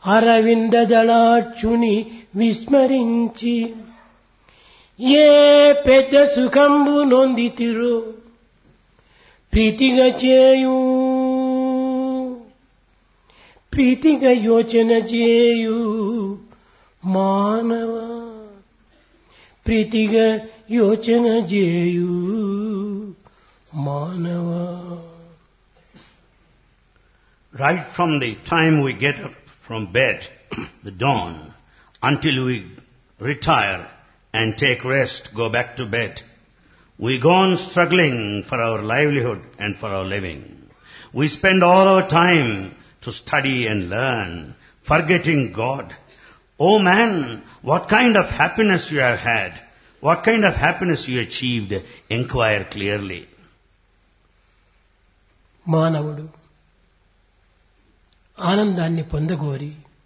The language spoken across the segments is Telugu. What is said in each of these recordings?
అరవింద దళాక్షుని విస్మరించి ఏ పెద్ద సుఖంబు నొందితిరో ప్రీతిగా చేయు ప్రీతిగా యోచన చేయు మానవ ప్రీతిగా యోచన చేయు మానవ. Right from the time we get up from bed, the dawn, until we retire and take rest, go back to bed, we go on struggling for our livelihood and for our living. We spend all our time to study and learn, forgetting God. Oh man, what kind of happiness you have had, what kind of happiness you achieved, inquire clearly. మానవుడు ఆనందాన్ని పొందగోరి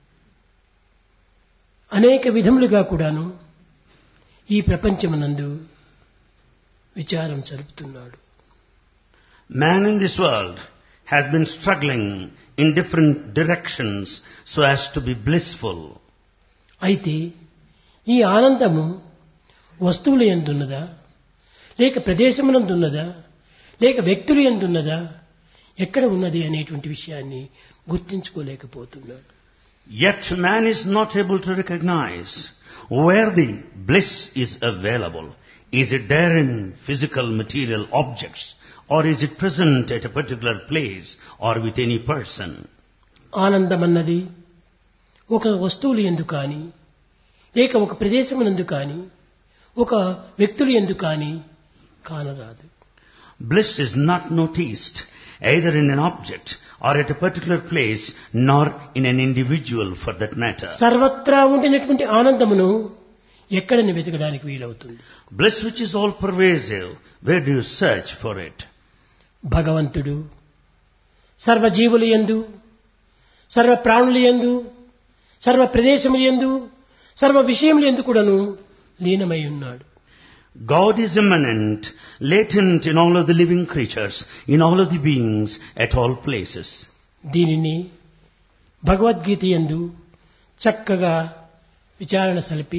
అనేక విధములుగా కూడాను ఈ ప్రపంచమునందు విచారం జరుపుతున్నాడు. Man in this world has been struggling in different directions so as to be blissful. అయితే ఈ ఆనందము వస్తువుల యందున్నదా, లేక ప్రదేశమునందున్నదా, లేక వ్యక్తుల యందున్నదా, ఎక్కడ ఉన్నది అనేటువంటి విషయాన్ని గుర్తించుకోలేకపోతున్నాడు. Yet man is not able to recognize where the bliss is available. Is it there in physical material objects, or is it present at a particular place or with any person? ఆనందమన్నది ఒక వస్తువులు యందు కానీ, లేక ఒక ప్రదేశమునందు కానీ, ఒక వ్యక్తులు యందు కానీ కానరాదు. Bliss is not noticed either in an object or at a particular place, nor in an individual for that matter. సర్వత్రా ఉండినటువంటి ఆనందమును ఎక్కడని వెతకడానికి వీలవుతుంది? Bliss which is all pervasive, where do you search for it? భగవంతుడు సర్వజీవుల యందు, సర్వ ప్రాణుల యందు, సర్వ ప్రదేశముల యందు, సర్వ విషయముల యందు కూడాను లీనమై ఉన్నాడు. God is immanent, latent in all of the living creatures, in all of the beings, at all places. దీనిని భగవద్గీత యందు చక్కగా విచారణ సలిపి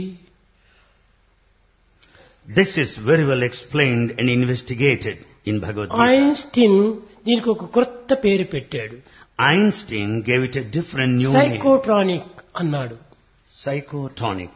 This is very well explained and investigated in Bhagavad Gita. Einstein దీనికి ఒక కొత్త పేరు పెట్టాడు. Einstein gave it a different new name. సైకోట్రానిక్ అన్నాడు. Psychotronic.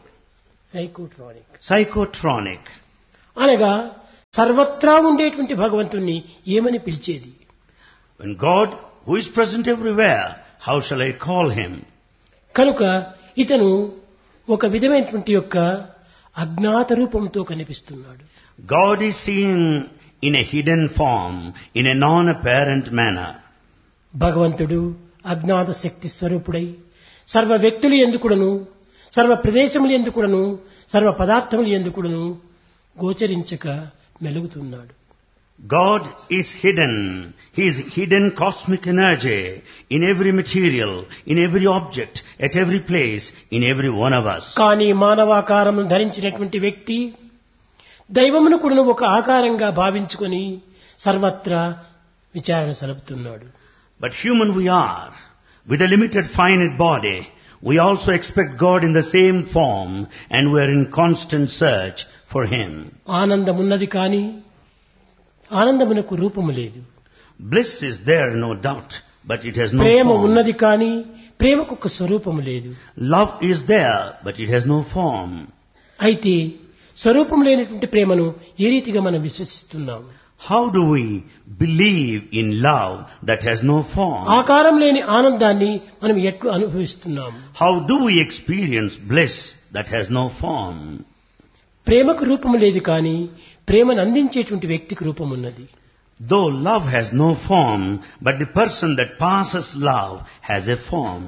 సైకోట్రానిక్ అనగా సర్వత్రా ఉండేటువంటి భగవంతుణ్ణి ఏమని పిలిచేది? When God, who is present everywhere, how shall I call him? కనుక ఇతను ఒక విధమైనటువంటి యొక్క అజ్ఞాత రూపంతో కనిపిస్తున్నాడు. God is seen in a hidden form, in a non-apparent manner. భగవంతుడు అజ్ఞాత శక్తి స్వరూపుడై సర్వ వ్యక్తులు ఎందుకుడను, సర్వ ప్రదేశములు ఎందుకుడను, సర్వ పదార్థములు ఎందుకుడను గోచరించక మెలుగుతున్నాడు. God is hidden. He is hidden cosmic energy in every material, in every object, at every place, in every one of us. కానీ మానవాకారమును ధరించినటువంటి వ్యక్తి దైవమును కూడా ఒక ఆకారంగా భావించుకొని సర్వత్రా విచారణ సలుపుతున్నాడు. But human we are, with a limited finite body. We also expect God in the same form, and we are in constant search for Him. ఆనందమున్నది కానీ ఆనందమునకు రూపము లేదు. Bliss is there, no doubt, but it has no Prema form. ఉన్నది కానీ ప్రేమకు ఒక స్వరూపము లేదు. Love is there, but it has no form. అయితే స్వరూపం లేనటువంటి ప్రేమను ఏ రీతిగా మనం విశ్వసిస్తున్నాము? How do we believe in love that has no form? ఆకారం లేని ఆనందాన్ని మనం ఎట్లు అనుభవిస్తున్నాము? How do we experience bliss that has no form? ప్రేమకు రూపము లేదు కానీ ప్రేమను అందించేటువంటి వ్యక్తికి రూపం ఉన్నది. Though love has no form, but the person that passes love has a form.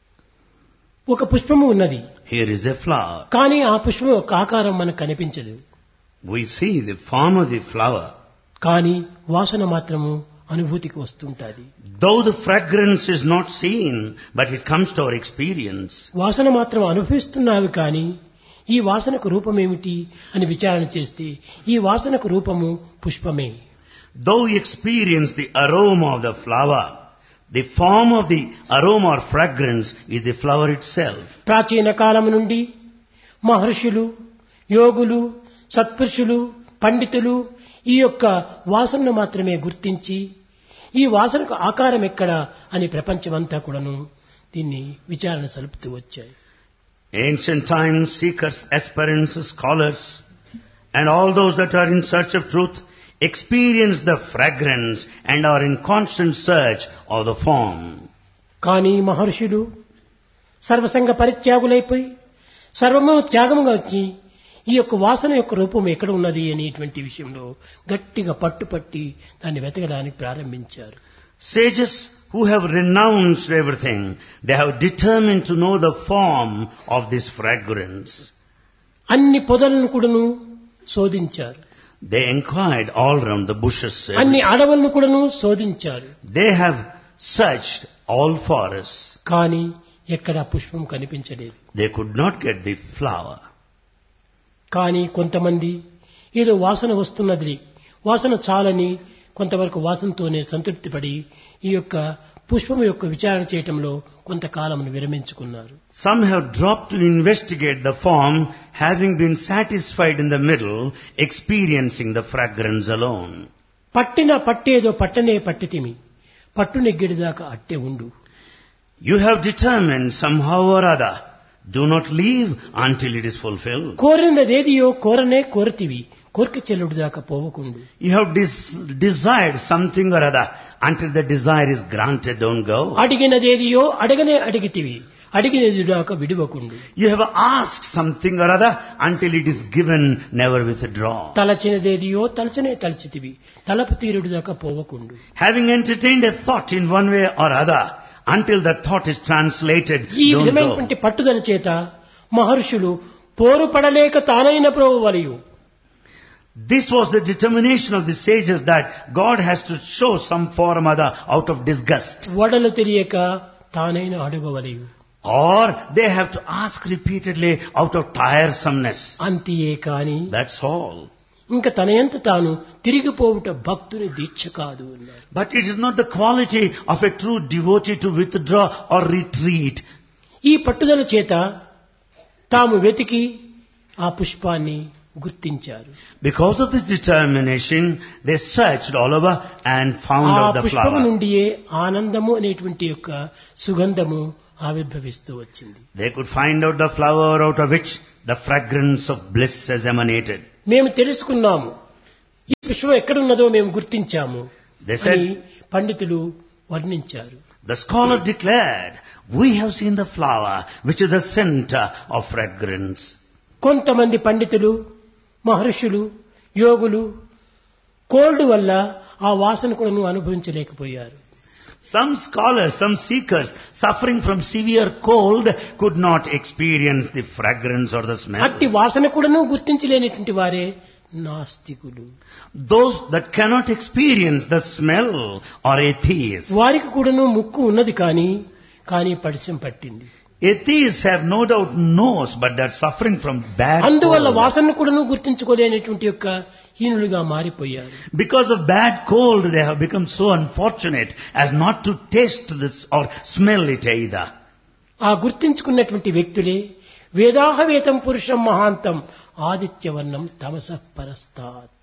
ఒక పుష్పము ఉన్నది. Here is a flower. కానీ ఆ పుష్పం యొక్క ఆకారం మనకు కనిపించదు. We see the form of the flower. కానీ వాసన మాత్రము అనుభూతికి వస్తుంటది. Though the fragrance is not seen, but it comes to our experience. వాసన మాత్రం అనుభవిస్తున్నావి కానీ ఈ వాసనకు రూపమేమిటి అని విచారణ చేస్తే ఈ వాసనకు రూపము పుష్పమే. Though we experience the aroma of the flower, The form of the aroma or fragrance is the flower itself. ప్రాచీన కాలం నుండి మహర్షులు, యోగులు, సత్పురుషులు, పండితులు ఈ యొక్క వాసనను మాత్రమే గుర్తించి ఈ వాసనకు ఆకారం ఎక్కడ అని ప్రపంచమంతా కూడాను దీన్ని విచారణ సలుపుతూ వచ్చాయి. Ancient times, seekers, aspirants, scholars, and all those that are in search of truth experience the fragrance and are in constant search of the form. కానీ మహర్షులు సర్వసంగ పరిత్యాగులైపోయి సర్వము త్యాగముగా వచ్చి ఈ యొక్క వాసన యొక్క రూపం ఎక్కడ ఉన్నది అనేటువంటి విషయంలో గట్టిగా పట్టుపట్టి దాన్ని వెతకడానికి ప్రారంభించారు. Sages who have renounced everything, they have determined to know the form of this fragrance. అన్ని పొదలను కూడాను శోధించారు. They inquired all around the bushes. అన్ని అడవులను కూడాను శోధించారు. They have searched all forests. కానీ ఎక్కడా పుష్పం కనిపించలేదు. They could not get the flower. కానీ కొంతమంది ఏదో వాసన వస్తున్నది, వాసన చాలని కొంతవరకు వాసనతోనే సంతృప్తి పడి ఈ యొక్క పుష్పం యొక్క విచారణ చేయటంలో కొంతకాలమును విరమించుకున్నారు. Some have dropped to investigate the form, having been satisfied in the middle, experiencing the fragrance alone. పట్టేదో పట్టనే పట్టితిమి, పట్టు నెగ్గిడిదాకా అట్టే ఉండు. You have determined somehow or other, do not leave until it is fulfilled. కోరినదేదియో కోరనే కోరతివి, కోరిక చెల్లుడు దాకా పోవకుండు. You have desired something or other, until the desire is granted, don't go. అడిగినదేదియో అడగనే అడిగితివి, అడిగినది దాకా విడివకుండు. You have asked something or other, until it is given, never withdraw. తలచినదేదియో తలచనే తలచితివి, తలపు తీరుడు దాకా పోవకుండు. Having entertained a thought in one way or other, until that thought is translated, ఈ don't విధమైనటువంటి go. పట్టుదల చేత మహర్షులు పోరు పడలేక తానైన ప్రోవలియు. This was the determination of the sages, that God has to show some form or other out of disgust. వడలు తెలియక తానైన అడుగవలియు. Or they have to ask repeatedly out of tiresomeness. అంతియే కాని That's all. ఇంకా తనయంత తాను తిరిగిపోవుట భక్తుని దీక్ష కాదు అన్నారు. But it is not the quality of a true devotee to withdraw or retreat. ఈ పట్టుదల చేత తాము వెతికి ఆ పుష్పాన్ని గుర్తించారు. Because of this determination, they searched all over and found ఆ out the పుష్పము flower. నుండియే ఆనందము అనేటువంటి యొక్క సుగంధము ఆవిర్భవిస్తూ వచ్చింది. They could find out the flower out of which the fragrance of bliss has emanated. మేము తెలుసుకున్నాము, ఈ పుష్పం ఎక్కడున్నదో మేము గుర్తించాము They said, అని పండితులు వర్ణించారు. the scholar declared, we have seen the flower which is the center of fragrance. కొంతమంది పండితులు, మహర్షులు, యోగులు కోల్డ్ వల్ల ఆ వాసన కూడా అనుభవించలేకపోయారు. Some scholars, some seekers suffering from severe cold could not experience the fragrance or the smell. అట్టి వాసన కూడాను గుర్తించలేనటువంటి వారే నాస్తికులు. Those that cannot experience the smell are atheists. వారికి కూడాను ముక్కు ఉన్నది కానీ పరిచయం పట్టింది. Atheists have no doubt nose, but they are suffering from bad అందువల్ల cold. వాసనను కూడాను గుర్తించుకోలేనటువంటి యొక్క హీనులుగా మారిపోయారు. Because of bad cold, they have become so unfortunate as not to taste this or smell it either. ఆ గుర్తించుకున్నటువంటి వ్యక్తులే వేదాహవేతం పురుషం మహాంతం ఆదిత్యవర్ణం తమసః పరస్తాత్.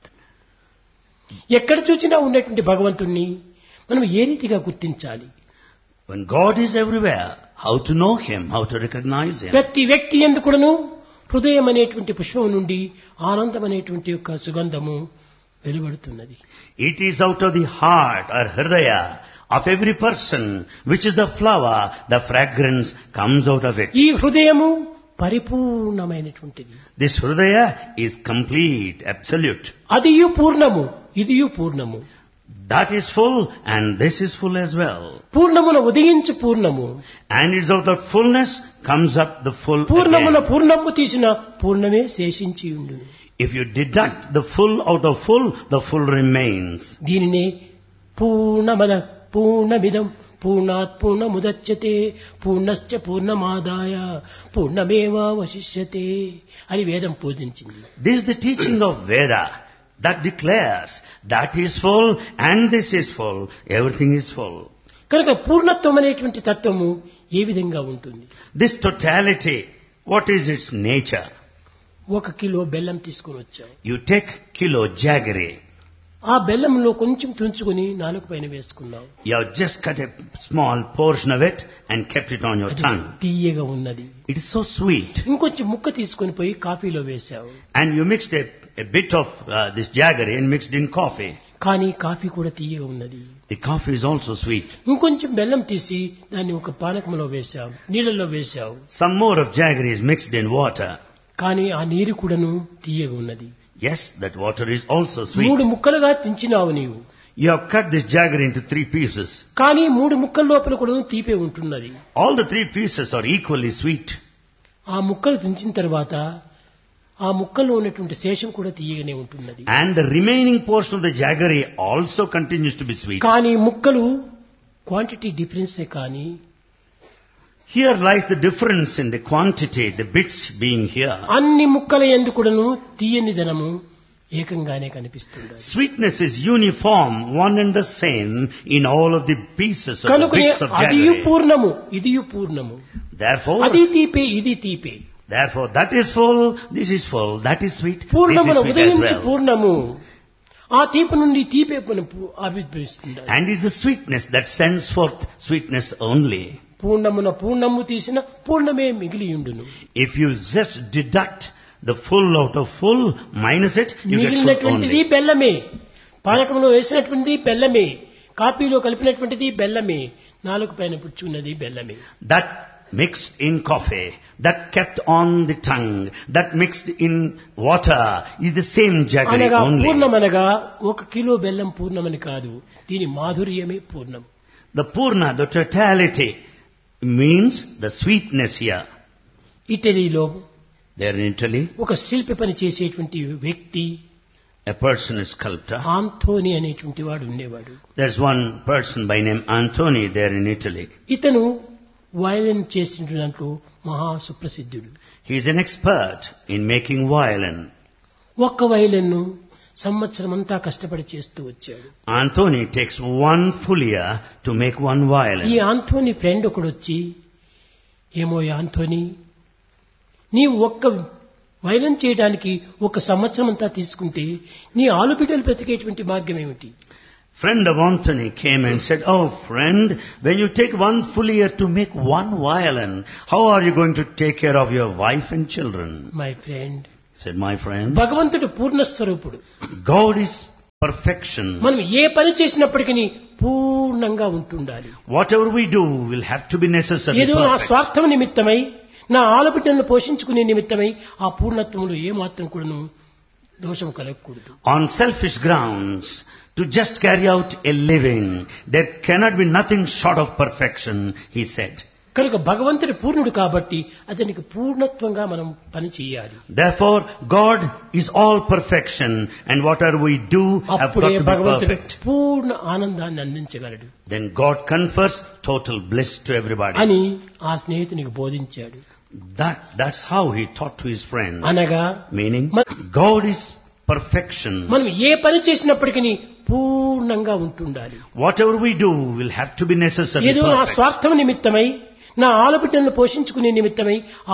ఎక్కడ చూసినా ఉన్నటువంటి భగవంతుణ్ణి మనం ఏ రీతిగా గుర్తించాలి? When God is everywhere, how to know Him, how to recognize Him. ప్రతి వ్యక్తి ఎందుకును హృదయం అనేటువంటి పుష్పం నుండి ఆనందం అనేటువంటి యొక్క సుగంధము వెలువడుతున్నది. It is out of the heart or hridaya of every person, which is the flower, the fragrance comes out of it. ఈ హృదయము పరిపూర్ణమైనటువంటిది. This hridaya is complete, absolute. అదియు పూర్ణము, ఇదియు పూర్ణము. That is full and this is full as well. పూర్ణమున ఉదయించు పూర్ణము. And it's out of fullness comes up the full పూర్ణమున again. పూర్ణము తీసిన పూర్ణమే శేషించి ఉండును. If you deduct the full out of full, the full remains. దీనినే పూర్ణమద పూర్ణమిదం పూర్ణాత్ పూర్ణముదచ్యతే పూర్ణశ్చ పూర్ణమాదాయ పూర్ణమేవావశిష్యతే అని వేదం పూజించింది. This is the teaching of Veda that declares that is full and this is full, everything is full. కనుక పూర్ణత్వం అనేటువంటి తత్వము ఏ విధంగా ఉంటుంది? This totality, what is its nature? 1 kilo బెల్లం తీసుకొని వచ్చావు. You take kilo jaggery. ఆ బెల్లంలో కొంచెం తుంచుకొని నాలుక పైన వేసుకున్నావు. You have just cut a small portion of it and kept it on your అది tongue. తీయగా ఉన్నది. It is so sweet. ఇంకొంచెం ముక్క తీసుకొని పోయి కాఫీలో వేశావు. And you mixed a bit of this jaggery and mixed in coffee. కానీ కాఫీ కూడా తీయగా ఉన్నది. The coffee is also sweet. ఇంకొంచెం బెల్లం తీసి దాన్ని ఒక పానకంలో వేశావు, నీళ్ళల్లో వేశావు. Some more of jaggery is mixed in water. కానీ ఆ నీరు కూడాను తీయగా ఉన్నది. Yes, that water is also sweet. 3 ముక్కలుగా తించినావు నీవు. You have cut this jaggery into 3 pieces. కానీ 3 ముక్కల లోపల కూడాను తీపే ఉంటున్నది. All the 3 pieces are equally sweet. ఆ ముక్కలు తించిన తర్వాత ఆ ముక్కల్లో ఉన్నటువంటి శేషం కూడా తీయగానే ఉంటున్నది. And the remaining portion of the jaggery also continues to be sweet. కానీ ముక్కలు క్వాంటిటీ డిఫరెన్సే కానీ Here lies the difference in the quantity, the bits being here. అన్ని ముక్కల యందు కూడాను తీయని ధనము ఏకంగానే కనిపిస్తుంది. Sweetness is uniform, one and the same in all of the pieces of the కనుకనే bits of అదియు jaggery. పూర్ణము ఇదియు పూర్ణము. Therefore, అది తీపే ఇది తీపే. that is full, this is full, that is sweet, this is పూర్ణమును sweet as ఉదయించి well. పూర్ణము. ఆ తీపి నుండి తీపే ఆవిర్భవిస్తుంది. And is the sweetness that sends forth sweetness only. పూర్ణమున పూర్ణము తీసిన పూర్ణమే మిగిలియుండును. If you just deduct the full out of full, minus it, you get full మిగిలినటువంటిది only. బెల్లమే. పానకంలో వేసినటువంటిది బెల్లమే. కాఫీలో కలిపినటువంటిది బెల్లమే. నాలుగు పైన పుచ్చున్నది బెల్లమే. That mixed in coffee, that kept on the tongue, that mixed in water is the same jaggery అనగా only. పూర్ణమనగా 1 కిలో బెల్లం పూర్ణమని కాదు, దీని మాధుర్యమే పూర్ణం. The purna, the totality, means the sweetness here. ఇటలీలో There in Italy, ఒక శిల్పి పని చేసేటువంటి వ్యక్తి a person, a sculptor. Anthony అనేటువంటి వాడు ఉండేవాడు. There's one person by name Antony there in Italy. ఇతను వయలిన్ చేసిన దాంట్లో మహా సుప్రసిద్ధుడు. He is an expert in making violin. ఒక్క వయలిన్ సంవత్సరం అంతా కష్టపడి చేస్తూ వచ్చాడు. Antony takes 1 full year to make 1 ఈ violin. ఆంథోనీ ఫ్రెండ్ ఒకడు వచ్చి, ఏమో ఆంథోనీ, నీవు ఒక్క వయలిన్ చేయడానికి 1 సంవత్సరం అంతా తీసుకుంటే నీ ఆలుబిడ్డలు బ్రతికేటువంటి మార్గం ఏమిటి? Friend of Antony came and said, "Oh friend, when you take 1 full year to make 1 violin, how are you going to take care of your wife and children?" My friend, Said, "My friend, భగవంతుడు పూర్ణస్వరూపుడు. God is perfection. మనం ఏ పని చేసినప్పటికీ పూర్ణంగా ఉంటుండాలి. Whatever we do will have to be necessarily ఏదో నా perfect. స్వార్థం నిమిత్తమై, నా ఆలబిడ్డలను పోషించుకునే నిమిత్తమై ఆ పూర్ణత్వంలో ఏమాత్రం కూడాను దోషం కలగకూడదు. On selfish grounds, to just carry out a living, there cannot be nothing short of perfection," he said. కనుక భగవంతుడి పూర్ణుడు కాబట్టి అతనికి పూర్ణత్వంగా మనం పని చేయాలి. Therefore, God is all perfection, and whatever we do have అప్పుడే got to be భగవంతుడు perfect. పూర్ణ ఆనందాన్ని అందించగలడు Then God confers total bliss to everybody. అని ఆ స్నేహితునికి బోధించాడు. That's how he taught to his friend. అనగా Meaning, God is perfection. మనం ఏ పని చేసినప్పటికీ పూర్ణంగా ఉంటుండాలి. Whatever we do will have to be necessarily ఏదో నా perfect. స్వార్థం నిమిత్తమై, నా ఆలబిడ్డలను పోషించుకునే నిమిత్తమై